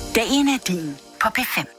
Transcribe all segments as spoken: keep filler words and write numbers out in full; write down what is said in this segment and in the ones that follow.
Dagen er din på P fem.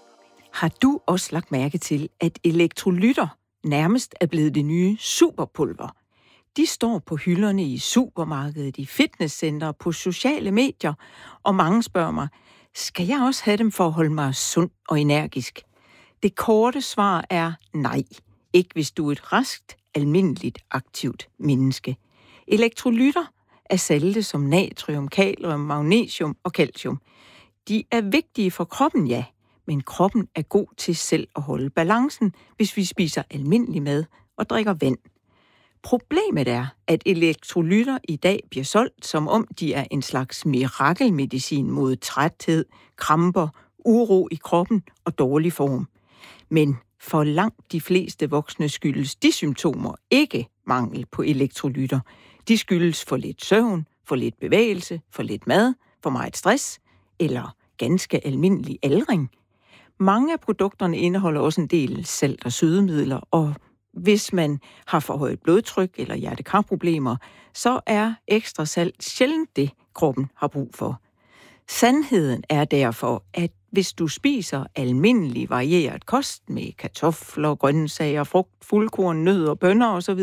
Har du også lagt mærke til, at elektrolytter nærmest er blevet det nye superpulver? De står på hylderne i supermarkedet, i fitnesscentre, på sociale medier, og mange spørger mig, skal jeg også have dem for at holde mig sund og energisk? Det korte svar er nej. Ikke hvis du er et raskt, almindeligt, aktivt menneske. Elektrolytter er salte som natrium, kalium, magnesium og calcium. De er vigtige for kroppen, ja, men kroppen er god til selv at holde balancen, hvis vi spiser almindelig mad og drikker vand. Problemet er, at elektrolytter i dag bliver solgt, som om de er en slags mirakelmedicin mod træthed, kramper, uro i kroppen og dårlig form. Men for langt de fleste voksne skyldes de symptomer ikke mangel på elektrolytter. De skyldes for lidt søvn, for lidt bevægelse, for lidt mad, for meget stress eller ganske almindelig aldring. Mange af produkterne indeholder også en del salt og sødemidler, og hvis man har for højt blodtryk eller hjertekarproblemer, så er ekstra salt sjældent det, kroppen har brug for. Sandheden er derfor, at hvis du spiser almindelig varieret kost med kartofler, grøntsager, frugt, fuldkorn, nødder, bønner osv.,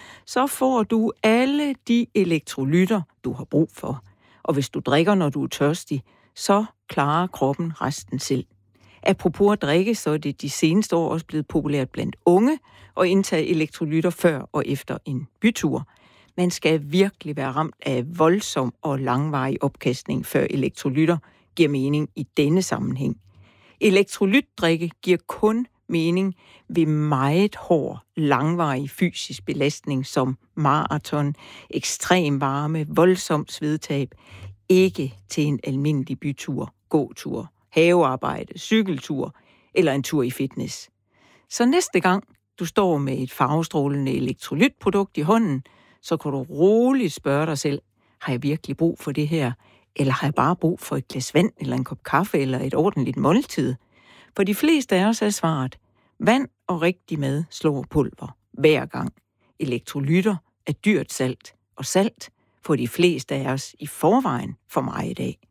så får du alle de elektrolytter, du har brug for. Og hvis du drikker, når du er tørstig, så klarer kroppen resten selv. Apropos at drikke, så er det de seneste år også blevet populært blandt unge at indtage elektrolytter før og efter en bytur. Man skal virkelig være ramt af voldsom og langvarig opkastning, før elektrolytter giver mening i denne sammenhæng. Elektrolytdrikke giver kun mening ved meget hård, langvarig fysisk belastning som maraton, ekstrem varme, voldsomt svedtab, ikke til en almindelig bytur, gåtur, havearbejde, cykeltur eller en tur i fitness. Så næste gang du står med et farvestrålende elektrolytprodukt i hånden, så kan du roligt spørge dig selv, har jeg virkelig brug for det her? Eller har jeg bare brug for et glas vand, eller en kop kaffe, eller et ordentligt måltid? For de fleste af os er svaret, vand og rigtig mad slår pulver hver gang. Elektrolytter er dyrt salt, og salt får de fleste af os i forvejen for meget af.